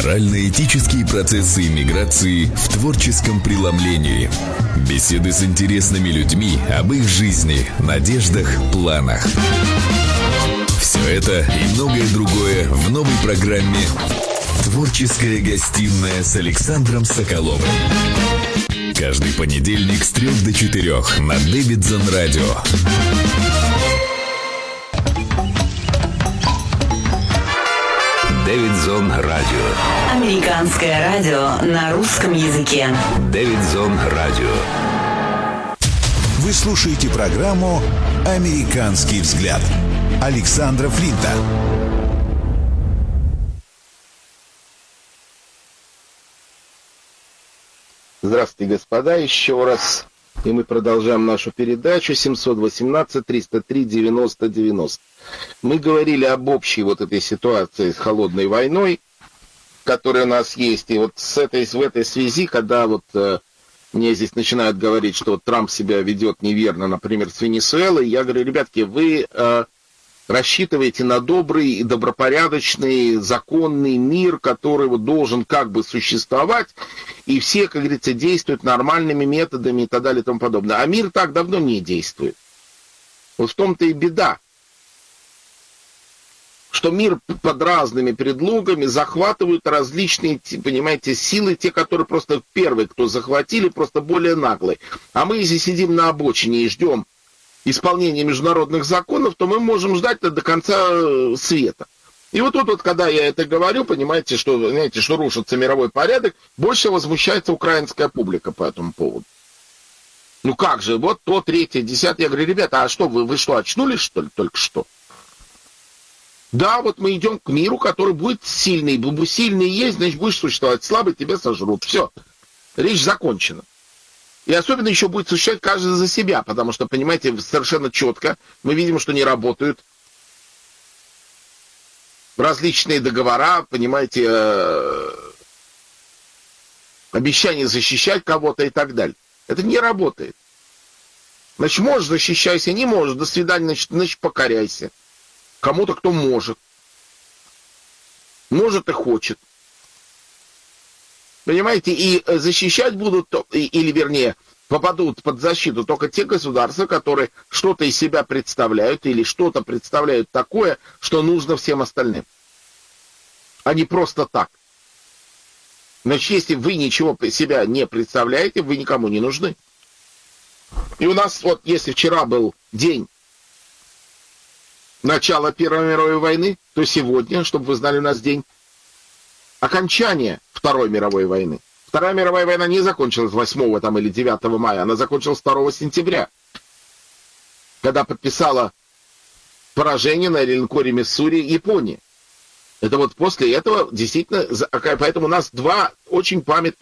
Морально-этические процессы иммиграции в творческом преломлении. Беседы с интересными людьми об их жизни, надеждах, планах. Все это и многое другое в новой программе «Творческая гостиная» с Александром Соколовым. Каждый понедельник с 3 до 4 на Дэвидсон Радио. Дэвидсон Радио. Американское радио на русском языке. Дэвидсон Радио. Вы слушаете программу «Американский взгляд» Александра Флинта. Здравствуйте, господа, еще раз. И мы продолжаем нашу передачу 718-303-90-90. Мы говорили об общей вот этой ситуации с холодной войной, которая у нас есть. И вот в этой связи, когда вот мне здесь начинают говорить, что вот Трамп себя ведет неверно, например, с Венесуэлой, я говорю, ребятки, вы рассчитываете на добрый и добропорядочный, законный мир, который вот должен как бы существовать, и все, как говорится, действуют нормальными методами и так далее и тому подобное. А мир так давно не действует. Вот в том-то и беда, что мир под разными предлогами захватывают различные, понимаете, силы, те, которые просто первые, кто захватили, просто более наглые. А мы, если сидим на обочине и ждем исполнения международных законов, то мы можем ждать до конца света. И вот тут, когда я это говорю, понимаете, что рушится мировой порядок, больше возмущается украинская публика по этому поводу. Ну как же, вот то, третье, десятое. Я говорю, ребята, а что, вы что, очнулись, что ли, только что? Да, вот мы идем к миру, который будет сильный. Сильный есть, значит, будешь существовать. Слабый тебя сожрут. Все, речь закончена. И особенно еще будет существовать каждый за себя, потому что, понимаете, совершенно четко мы видим, что не работают различные договора, понимаете, обещания защищать кого-то и так далее. Это не работает. Значит, можешь, защищайся, не можешь, до свидания, значит покоряйся. Кому-то, кто может. Может и хочет. Понимаете, и защищать будут, или вернее, попадут под защиту только те государства, которые что-то из себя представляют, или что-то представляют такое, что нужно всем остальным. А не просто так. Значит, если вы ничего себя не представляете, вы никому не нужны. И у нас, вот, если вчера был день начала Первой мировой войны, то сегодня, чтобы вы знали, у нас день окончания Второй мировой войны. Вторая мировая война не закончилась 8 там, или 9 мая, она закончилась 2 сентября, когда подписала поражение на линкоре Миссури Япония. Это вот после этого действительно, поэтому у нас два очень памятных